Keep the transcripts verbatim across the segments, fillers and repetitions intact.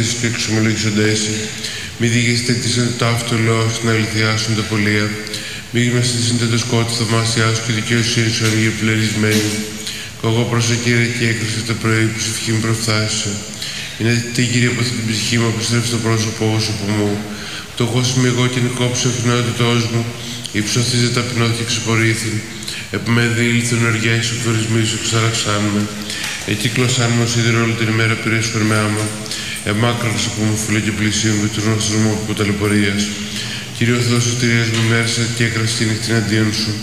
και εξομολογήσονται εσύ. Μη διηγήσετε τη ταύτο λαός να αληθιάσουν τα πολλία. Μη μαστήσετε το σκότη θαυμάσια σου και δικαιοσύνη σου ανοίγει πλερισμένη. Και εγώ προσεκύρε και έκρυψε το πρωί που ψυχή μου προφθάσισε. Είναι τι Κύριε από αυτή την ψυχή μου αποστρέψει το πρόσωπό σου από μου. Το εγώ είμαι εγώ και νικόψω ευνότητός μου. Υψωθήζε ταπεινό και ξεπορήθη. Επιμέδει ήλθον οργιά σου φορισμοί σου ξαραξάν με. Εκύκλωσάν με ως ίδιο όλη την ημέρα πήρες κορμιά μου. Εμάκραξε από μου φίλε και πλησίον με του νόστος μου από ταλαιπωρίας. Κύριε ο Θεός σωτηρίας μου μέρσα και έκρασε τη νυχτή αντίον σου.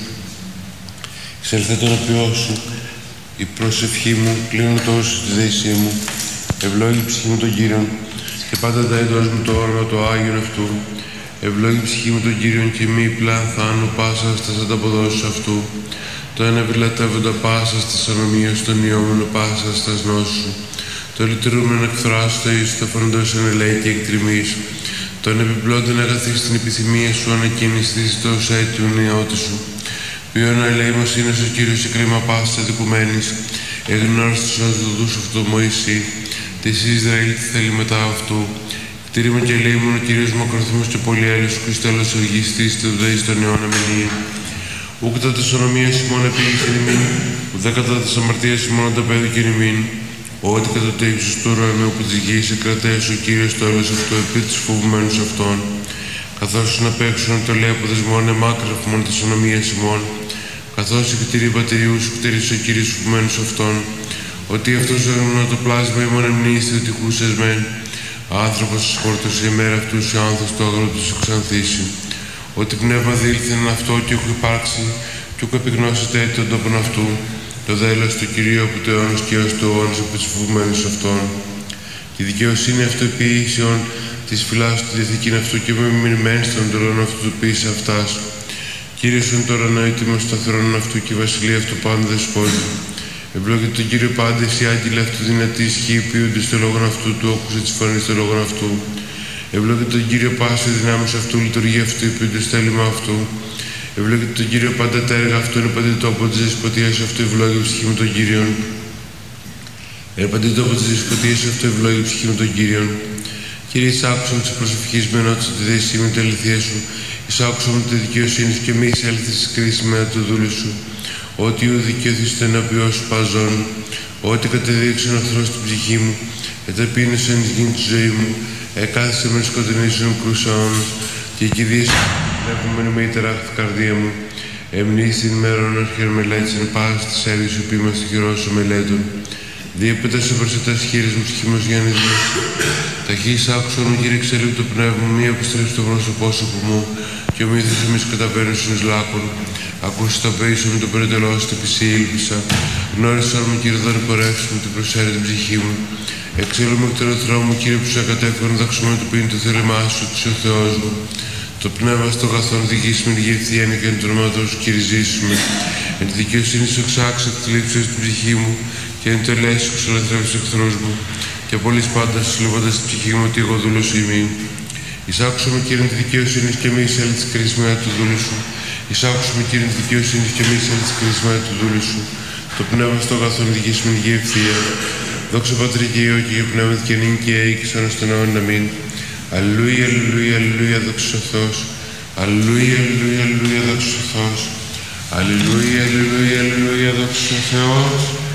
Ξελθέ τον απειό σου. Η προσευχή μου κλείνω τόσο στη δέησή μου. Ευλόγη η ψυχή μου τον Κύριον και πάντα τα εντός μου το όνομα το Άγιον αυτού. Ευλόγη η ψυχή μου τον Κύριον και μη πλάν θάνου πάσα στα ανταποδόσεις αυτού. Το ένα βιλατεύοντα πάσα στα ανομίες των ιόμενο πάσα στα νόσου. Το λυτρούμενο εκφράσου το ίσου το φωνητός ενελέη και εκτριμής. Τον επιπλώντων αγαθή στην επιθυμία σου ανακοινιστείς το ως αίτιον ιώτη σου. Ποιον ελεήμος είναι ο Κύριος η κρίμα πάστα δικουμένης. Εγνώριστος ως δοδούς αυτού Μωυσή. Της Ισραήλ τι θέλει μετά αυτού. Κτήριμον και ελεήμον ο Κύριος μακροθυμός και πολυέλεος και τέλος οργιστής του δέης των αιώνα μενήν. Ουκ κατά της ονομίας ημών επίγησεν ημίν, ουδέ κατά της αμαρτίας ημών τα πέδου και ημίν. Ότι κατά το ύψος του ουρανού που της γης εκρατέως ο Κύριος το όλος αυτό επί της φοβουμένους αυτών. Καθώς να παίξουν το λέει από δεσμόν εμάκρυφμον της ονομίας ημών. Καθώς η κτηρή πατηριού σου κτηρίσει ο Κύριος φοβουμένους αυτών. Ότι αυτός ο το πλάσμα ημών εμνήστε ότι χούσες μεν. Άνθρωπος σκόρτωσε η μέρα αυτούς οι άνθος το άγρο τους εξανθήσει. Ότι πνεύμα δήλθεν αυτό και έχω υπάρξει και έχω επιγνώσετε τον τόπον αυτού. Το δέλος του Κυρίου από το αιώνας και έως το αιώνας από τους φοβουμένους αυτών. Και η δικαιοσύνη αυτοεποιήσεων της φυλάς του διαθήκην αυτού και με μηνυμένη στον τρόνο αυτού του ποιήσε αυτάς. Κύριος είναι τώρα νοήτημος στο θρόνο αυτού και η βασιλεία αυτού πάντα δεσπόζει. Ευλόγεται τον Κύριο πάντα εσύ άγγελοι αυτού δυνατή ισχύ ποιούνται στο λόγον αυτού του όκουσε της φωνής στο λόγον αυτού. Ευλόγεται τον Κύριο πάσα δυνάμεις αυτού λειτουργία αυτού ποιούνται στο έλημα αυτού. Ευλόγεται τον Κύριο πάντα τα έργα αυτού είναι παντή τόπο της δεσποτείας αυτού ευλόγη ψυχή μου τον Κύριον. Είναι παντή τόπο της δεσποτείας αυτού ευλόγη ψυχή μου τον Κύριον. Κύριε, εισάκουσον της προσευχής με ενώτησα τη δέσή με την αληθεία σου. Εισάκουσον τη δικαιοσύνη σου και μη εισέλθεις της κρίσης με του δούλου σου. Ότι ου δικαιωθείς το ενώπιό σου παζών. Ότι κατεδείξε ο Θεός στην ψυχή μου. Εταπείνωσαν εις γην τη ζωή μου. Εκάθισε με σκοτεινήσεων κρούσεων. Και εκεί δύσκολα βλέπουμε με η τεράχτη καρδία μου. Εμνείς την ημέρων αρχαίων μελέτης εν πάση της έργης σου πήμα στη χειρό σου μελέτων. Διέπετα σε προσετάς χείρες μου σχήμος Γιάννης. Ταχύς άκουσον μου Κύριε εξελίγου το πνεύμα μου, μη αποστρέψει το πρόσωπό σου από μου. Και ο μύθος εμείς καταβαίνουν εις λάκων. Ακούσει τα πέισο με το περιτελό σου, το πισί ήλπισα. Γνώρισαν μου Κύριε δόν πορεύσει μου, την προσέρει την ψυχή μου. Εξέλου με εκ των μου Κύριε που σε ακατέφερον δαξωμένο του πίνει το θέλημά σου, της ο Θεός μου. Το πνεύμα στο καθόν δικής με τη γευθιένη και εν το όνομα του Κύριε ζήσουμε. Εν τη δικαιοσύνη σου εξάξε τη λήψη στην ψυχή μου και εν το ελέγχει σου ξελευθρεύει τους εχθρούς μου. Και απολύς πάντα συλλογώντας την ψυχή μου ότι εγώ δούλος είμαι. Εισάκουσα με Κύριε τη δικαιοσύνη και μη εισέλθει της κρίσμενα του δούλου σου. Εισάκουσα με Κύριε τη δικαιοσύνη και μη εισέλθει της κρίσμενα του δούλου σου. Το πνεύμα στο καθόν δικής με τη ευθεία. Δόξα Πατρί και Υιό και για πνεύμα και νυν και αεί και σαν στον αιώνα να μην. Αλληλούια, αλληλούια, αλληλούια, δόξα ο Θεός. Αλληλούια, αλληλούια, αλληλούια, δόξα ο Θεός. Αλληλούια, αλληλούια, αλληλούια, δόξα ο Θεός.